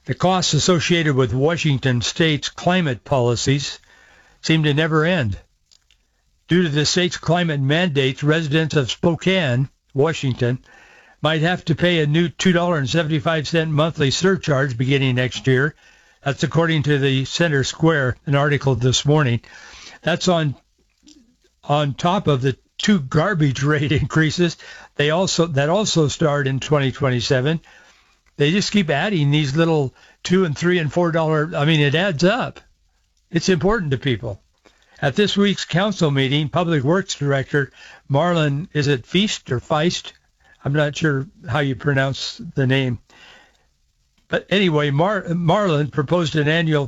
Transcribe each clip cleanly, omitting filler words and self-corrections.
The costs associated with Washington state's climate policies seem to never end. Due to the state's climate mandates, residents of Spokane, Washington, might have to pay a new $2.75 monthly surcharge beginning next year. That's according to the Center Square, an article this morning. That's on top of the 2 garbage rate increases that also start in 2027. They just keep adding these little $2 and $3 and $4. I mean, it adds up. It's important to people. At this week's council meeting, Public Works Director Marlon, is it Feist or Feist? I'm not sure how you pronounce the name. But anyway, Marlon proposed an annual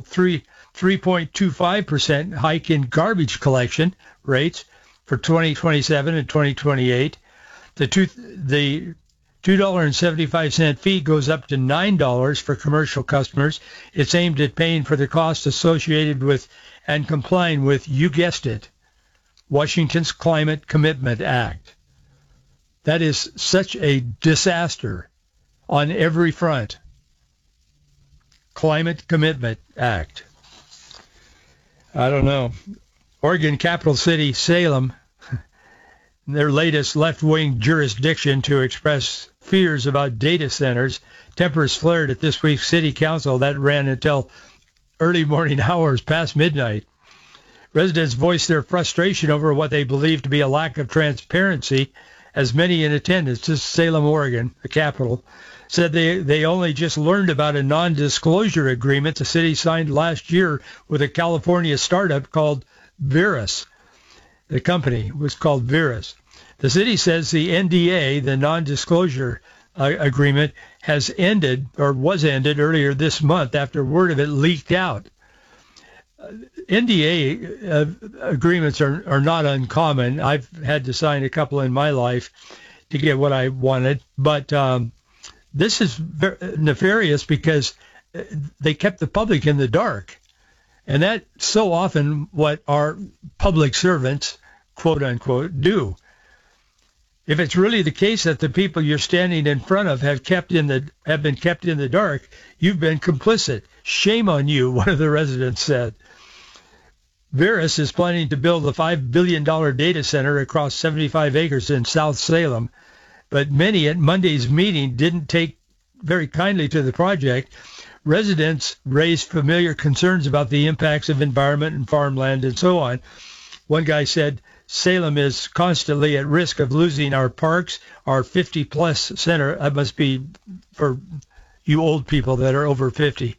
3.25% hike in garbage collection rates for 2027 and 2028. The $2.75 fee goes up to $9 for commercial customers. It's aimed at paying for the costs associated with and complying with, you guessed it, Washington's Climate Commitment Act. That is such a disaster on every front. Climate Commitment Act. I don't know. Oregon capital city Salem, their latest left-wing jurisdiction to express fears about data centers. Tempers flared at this week's city council that ran until early morning hours past midnight. Residents voiced their frustration over what they believe to be a lack of transparency, as many in attendance to Salem, Oregon, the capital, said they only just learned about a non-disclosure agreement the city signed last year with a California startup called Verus. The company was called Verus. The city says the NDA, the non-disclosure agreement, has ended or was ended earlier this month after word of it leaked out. NDA agreements are not uncommon. I've had to sign a couple in my life to get what I wanted, but this is nefarious because they kept the public in the dark. And that's so often what our public servants, quote unquote, do. If it's really the case that the people you're standing in front of have been kept in the dark, you've been complicit. Shame on you, one of the residents said. Verus is planning to build a $5 billion data center across 75 acres in South Salem, but many at Monday's meeting didn't take very kindly to the project. Residents raised familiar concerns about the impacts of environment and farmland and so on. One guy said, Salem is constantly at risk of losing our parks, our 50-plus center. That must be for you old people that are over 50.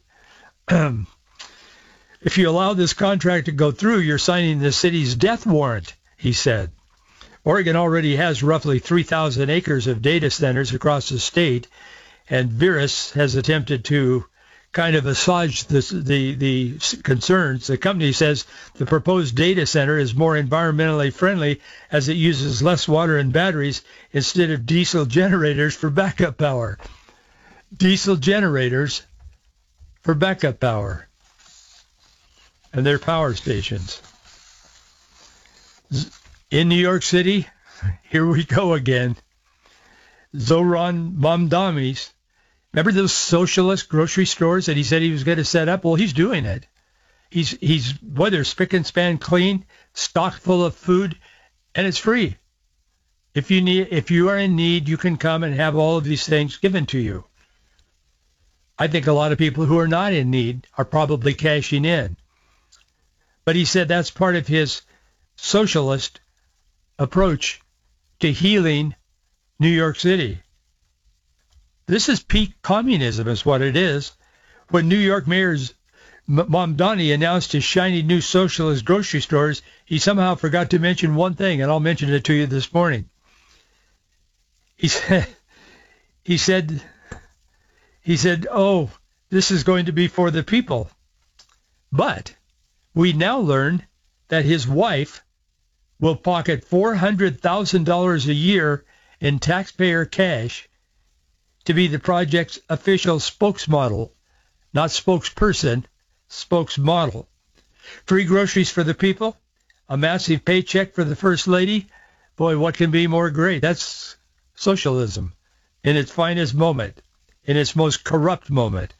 If you allow this contract to go through, you're signing the city's death warrant, he said. Oregon already has roughly 3,000 acres of data centers across the state, and Verus has attempted to kind of assuage the concerns. The company says the proposed data center is more environmentally friendly as it uses less water and batteries instead of diesel generators for backup power. Diesel generators for backup power. And their power stations. In New York City, here we go again. Zoran Mamdani's. Remember those socialist grocery stores that he said he was going to set up? Well, he's doing it. He's they're spick and span clean, stocked full of food, and it's free. If you are in need, you can come and have all of these things given to you. I think a lot of people who are not in need are probably cashing in. But he said that's part of his socialist approach to healing New York City. This is peak communism is what it is. When New York Mayor Mamdani announced his shiny new socialist grocery stores, he somehow forgot to mention one thing, and I'll mention it to you this morning. He said, oh, this is going to be for the people. But we now learn that his wife will pocket $400,000 a year in taxpayer cash to be the project's official spokesmodel, not spokesperson, spokesmodel. Free groceries for the people, a massive paycheck for the First Lady. Boy, what can be more great? That's socialism in its finest moment, in its most corrupt moment.